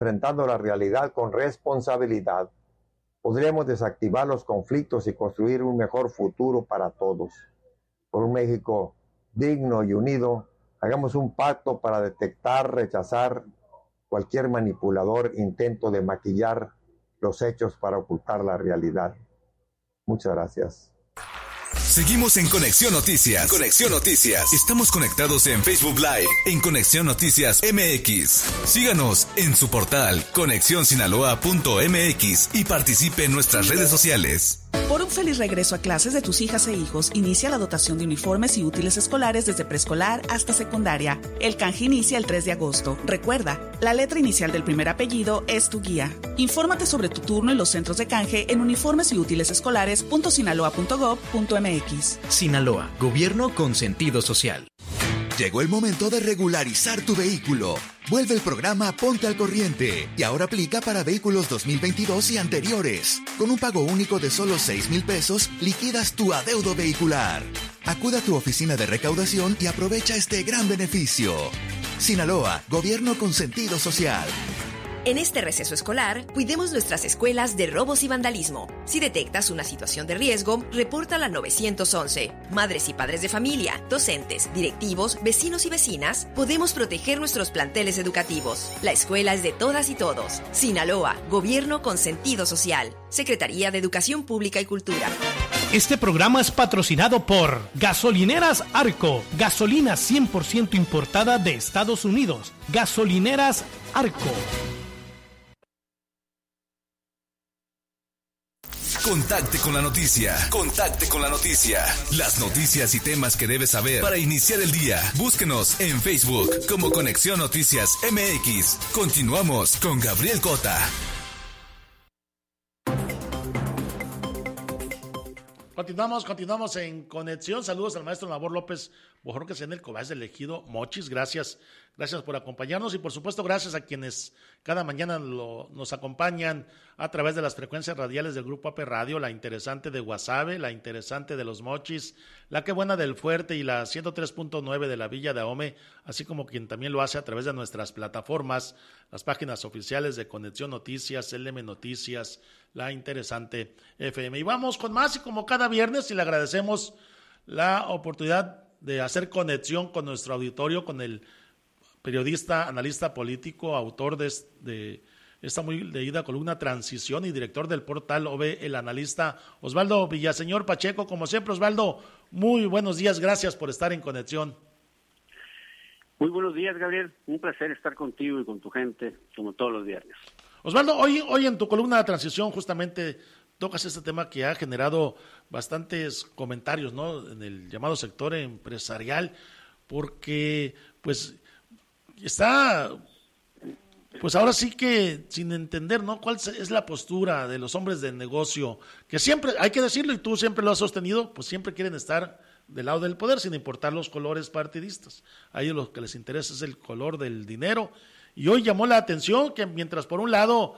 enfrentando la realidad con responsabilidad, podremos desactivar los conflictos y construir un mejor futuro para todos. Por un México digno y unido, hagamos un pacto para detectar, rechazar cualquier manipulador intento de maquillar los hechos para ocultar la realidad. Muchas gracias. Seguimos en Conexión Noticias. Conexión Noticias. Estamos conectados en Facebook Live, en Conexión Noticias MX. Síganos en su portal conexionsinaloa.mx y participe en nuestras redes sociales. Por un feliz regreso a clases de tus hijas e hijos, inicia la dotación de uniformes y útiles escolares desde preescolar hasta secundaria. El canje inicia el 3 de agosto. Recuerda, la letra inicial del primer apellido es tu guía. Infórmate sobre tu turno en los centros de canje en uniformes y útiles escolares.sinaloa.gov.mx. Sinaloa, gobierno con sentido social. Llegó el momento de regularizar tu vehículo. Vuelve el programa Ponte al Corriente y ahora aplica para vehículos 2022 y anteriores. Con un pago único de solo 6,000 pesos, liquidas tu adeudo vehicular. Acude a tu oficina de recaudación y aprovecha este gran beneficio. Sinaloa, gobierno con sentido social. En este receso escolar, cuidemos nuestras escuelas de robos y vandalismo. Si detectas una situación de riesgo, repórtala al 911. Madres y padres de familia, docentes, directivos, vecinos y vecinas, podemos proteger nuestros planteles educativos. La escuela es de todas y todos. Sinaloa, gobierno con sentido social. Secretaría de Educación Pública y Cultura. Este programa es patrocinado por Gasolineras Arco, gasolina 100% importada de Estados Unidos. Gasolineras Arco. Contacte con la noticia. Contacte con la noticia. Las noticias y temas que debes saber para iniciar el día. Búsquenos en Facebook como Conexión Noticias MX. Continuamos con Gabriel Cota. Continuamos en Conexión. Saludos al maestro Nabor López Bojorquez en el Cobás del Ejido Mochis. Gracias por acompañarnos y por supuesto gracias a quienes cada mañana nos acompañan a través de las frecuencias radiales del Grupo AP Radio, la interesante de Guasave, la interesante de Los Mochis, la que buena del Fuerte y la 103.9 de la Villa de Ahome, así como quien también lo hace a través de nuestras plataformas, las páginas oficiales de Conexión Noticias, LM Noticias, la interesante FM. Y vamos con más y como cada viernes y le agradecemos la oportunidad de hacer conexión con nuestro auditorio, con el periodista, analista político, autor de esta muy leída columna Transición y director del portal OVE, el analista Osvaldo Villaseñor Pacheco. Como siempre, Osvaldo, muy buenos días, gracias por estar en conexión. Muy buenos días, Gabriel, un placer estar contigo y con tu gente, como todos los viernes. Osvaldo, hoy en tu columna de Transición justamente tocas este tema que ha generado bastantes comentarios, ¿no?, en el llamado sector empresarial, porque pues está, pues ahora sí que sin entender, ¿no?, cuál es la postura de los hombres del negocio, que siempre, hay que decirlo y tú siempre lo has sostenido, pues siempre quieren estar del lado del poder sin importar los colores partidistas. A ellos lo que les interesa es el color del dinero. Y hoy llamó la atención que mientras por un lado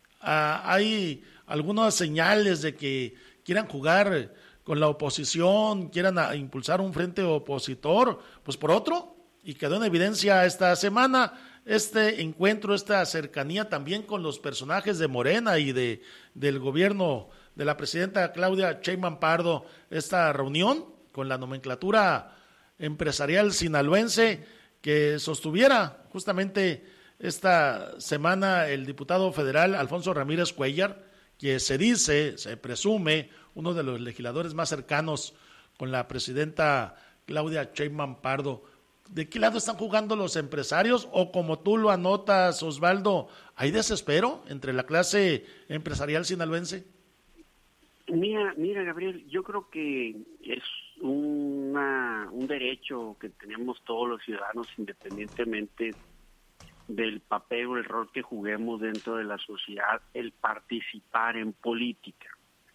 hay algunas señales de que quieran jugar con la oposición, quieran impulsar un frente opositor, pues por otro, y quedó en evidencia esta semana, este encuentro, esta cercanía también con los personajes de Morena y del gobierno de la presidenta Claudia Sheinbaum Pardo, esta reunión con la nomenclatura empresarial sinaloense que sostuviera justamente esta semana el diputado federal Alfonso Ramírez Cuellar, que se presume, uno de los legisladores más cercanos con la presidenta Claudia Sheinbaum Pardo. ¿De qué lado están jugando los empresarios? O como tú lo anotas, Osvaldo, ¿hay desespero entre la clase empresarial sinaloense? Mira, Gabriel, yo creo que es un derecho que tenemos todos los ciudadanos, independientemente del papel o el rol que juguemos dentro de la sociedad, el participar en política.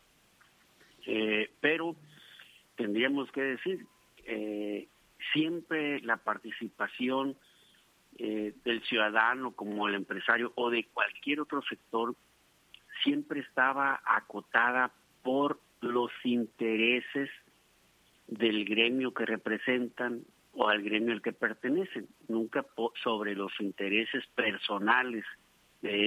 Pero tendríamos que decir, siempre la participación del ciudadano como el empresario o de cualquier otro sector siempre estaba acotada por los intereses del gremio que representan o al gremio al que pertenecen, nunca sobre los intereses personales